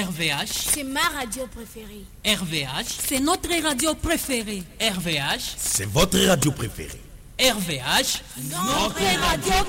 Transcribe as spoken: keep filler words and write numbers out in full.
R V H, c'est ma radio préférée. R V H, c'est notre radio préférée. R V H, c'est votre radio préférée. R V H, notre radio